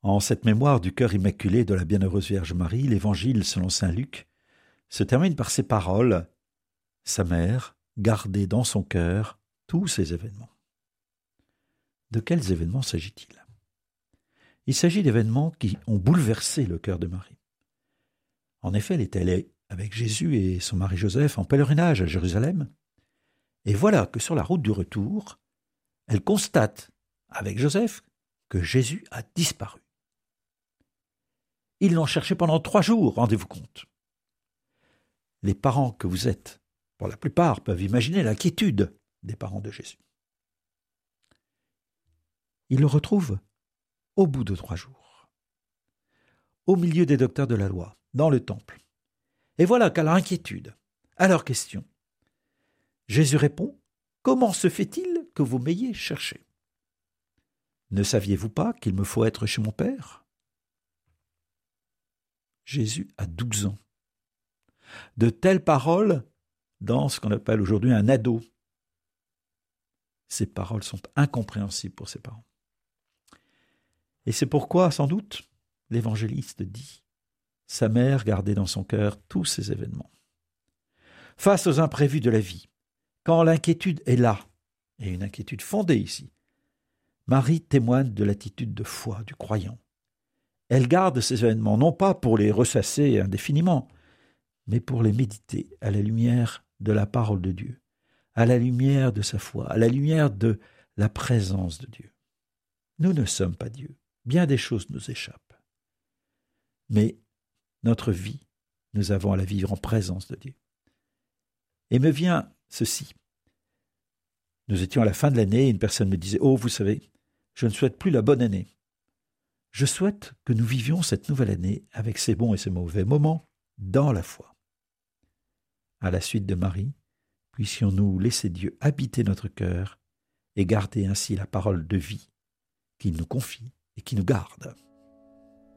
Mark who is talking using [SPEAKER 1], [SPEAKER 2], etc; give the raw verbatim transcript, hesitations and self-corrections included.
[SPEAKER 1] En cette mémoire du cœur immaculé de la Bienheureuse Vierge Marie, l'Évangile selon saint Luc se termine par ces paroles « Sa mère gardait dans son cœur tous ces événements ». De quels événements s'agit-il ? Il s'agit d'événements qui ont bouleversé le cœur de Marie. En effet, elle est allée avec Jésus et son mari Joseph en pèlerinage à Jérusalem, et voilà que sur la route du retour, elle constate avec Joseph que Jésus a disparu. Ils l'ont cherché pendant trois jours, rendez-vous compte. Les parents que vous êtes, pour la plupart, peuvent imaginer l'inquiétude des parents de Jésus. Ils le retrouvent au bout de trois jours, au milieu des docteurs de la loi, dans le temple. Et voilà qu'à leur inquiétude, à leur question, Jésus répond « Comment se fait-il que vous m'ayez cherché ? Ne saviez-vous pas qu'il me faut être chez mon Père ?» Jésus a douze ans. De telles paroles dans ce qu'on appelle aujourd'hui un ado. Ces paroles sont incompréhensibles pour ses parents. Et c'est pourquoi, sans doute, l'évangéliste dit « Sa mère gardait dans son cœur tous ces événements. » Face aux imprévus de la vie, quand l'inquiétude est là, et une inquiétude fondée ici, Marie témoigne de l'attitude de foi du croyant. Elle garde ces événements non pas pour les ressasser indéfiniment, mais pour les méditer à la lumière de la parole de Dieu, à la lumière de sa foi, à la lumière de la présence de Dieu. Nous ne sommes pas Dieu. Bien des choses nous échappent. Mais notre vie, nous avons à la vivre en présence de Dieu. Et me vient ceci. Nous étions à la fin de l'année et une personne me disait « Oh, vous savez, je ne souhaite plus la bonne année. Je souhaite que nous vivions cette nouvelle année avec ses bons et ses mauvais moments dans la foi. » À la suite de Marie, puissions-nous laisser Dieu habiter notre cœur et garder ainsi la parole de vie qu'il nous confie et qui nous garde.